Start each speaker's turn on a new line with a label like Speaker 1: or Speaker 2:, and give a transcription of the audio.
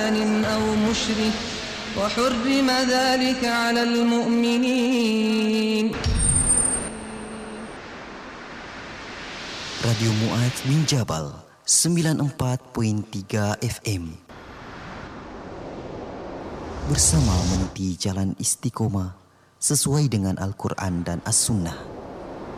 Speaker 1: كاهن أو مشرك وحرم ذلك على المؤمنين.
Speaker 2: Radio Mu'adz bin Jabal 94.3 FM bersama meniti jalan istiqomah sesuai dengan Al-Quran dan As-Sunnah.